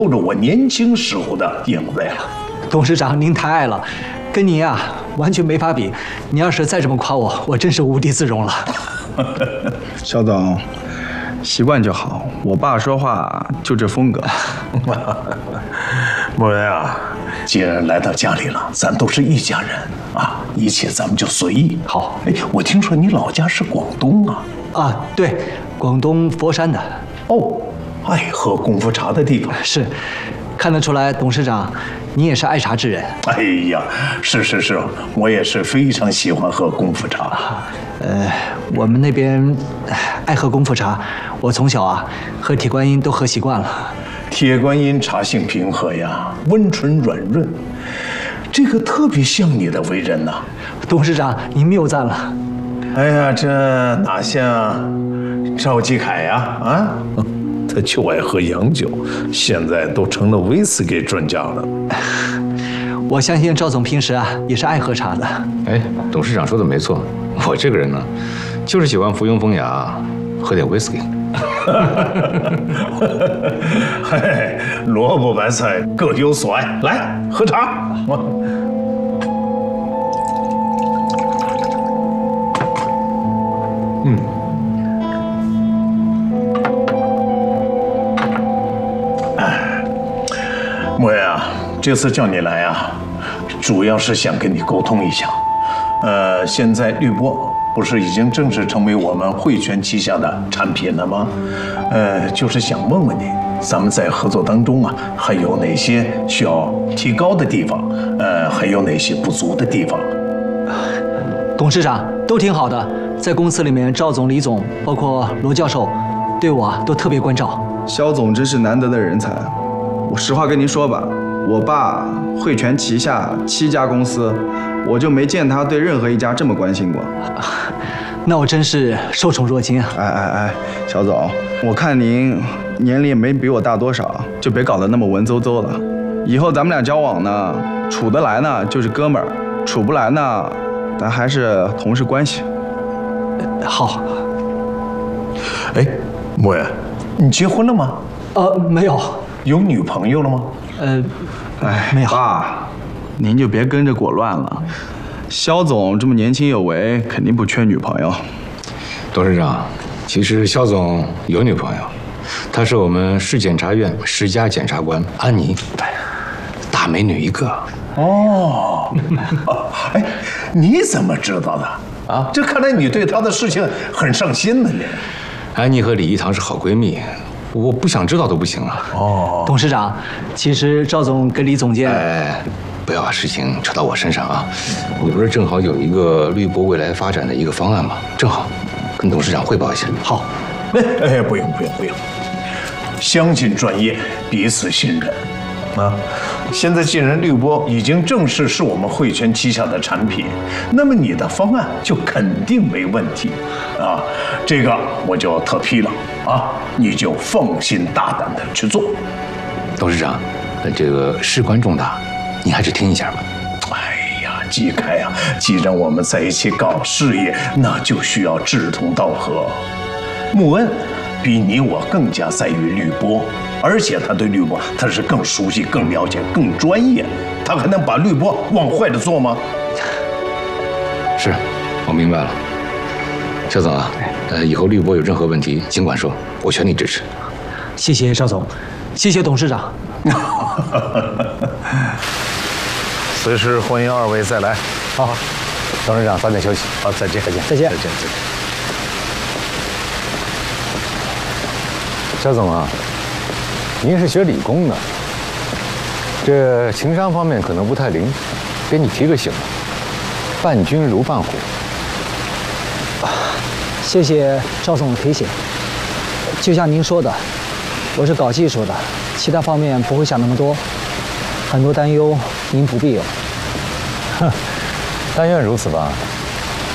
透着我年轻时候的影子呀。 董事长，您太爱了，跟您啊完全没法比。您要是再这么夸我，我真是无地自容了。 肖总，习惯就好。我爸说话就这风格。 莫文啊，既然来到家里了，咱都是一家人啊，一切咱们就随意。 好， 哎，我听说你老家是广东啊？ 啊，对，广东佛山的。 哦，爱喝功夫茶的地方。 是，看得出来，董事长，你也是爱茶之人。 哎呀，是，我也是非常喜欢喝功夫茶。 我们那边爱喝功夫茶，我从小啊喝铁观音都喝习惯了。 铁观音茶性平和呀，温醇软润，这个特别像你的为人呐。 董事长，您谬赞了。 哎呀，这哪像赵继凯呀？啊，他就爱喝洋酒，现在都成了威士忌专家了。 我相信赵总平时啊也是爱喝茶的。 哎，董事长说的没错，我这个人呢，就是喜欢附庸风雅，喝点威士忌。 嘿，萝卜白菜各有所爱，来喝茶。莫言啊，这次叫你来啊，主要是想跟你沟通一下。现在滤波不是已经正式成为我们汇泉旗下的产品了吗？就是想问问你，咱们在合作当中啊，还有哪些需要提高的地方？还有哪些不足的地方？ 董事长都挺好的，在公司里面，赵总、李总，包括罗教授，对我啊都特别关照。 肖总真是难得的人才。我实话跟您说吧，我爸汇泉旗下7家公司，我就没见他对任何一家这么关心过。 那我真是受宠若惊啊！ 哎，肖总，我看您年龄也没比我大多少，就别搞得那么文绉绉了。以后咱们俩交往呢，处得来呢就是哥们儿，处不来呢，咱还是同事关系。 好。 哎，莫言，你结婚了吗？ 没有。 有女朋友了吗？ 没有。 爸，您就别跟着裹乱了。肖总这么年轻有为，肯定不缺女朋友。 董事长，其实肖总有女朋友，她是我们市检察院10家检察官安妮，大美女一个。 哦，哎，你怎么知道的？啊，这看来你对她的事情很上心呢。你， 安妮和李一堂是好闺蜜。我不想知道都不行啊！ 哦，董事长，其实赵总跟李总监， 不要把事情扯到我身上啊！你不是正好有一个滤波未来发展的一个方案吗？正好跟董事长汇报一下。 好。 不用，相信专业，彼此信任。啊，现在既然滤波已经正式是我们汇泉旗下的产品，那么你的方案就肯定没问题啊！这个我就特批了啊，你就放心大胆的去做。 董事长，这个事关重大，您还是听一下吧。 哎呀，季开啊，既然我们在一起搞事业，那就需要志同道合。穆恩比你我更加在于滤波。而且他对滤波他是更熟悉、更了解、更专业，他还能把滤波往坏了做吗？ 是，我明白了。肖总啊，以后滤波有任何问题尽管说，我全力支持。 谢谢赵总，谢谢董事长。 随时欢迎2位再来。 好，董事长早点休息。 好，再见。 肖总啊。您是学理工的，这情商方面可能不太灵，给你提个醒：伴君如伴虎。 谢谢赵总的提醒。就像您说的，我是搞技术的，其他方面不会想那么多，很多担忧您不必有。 但愿如此吧。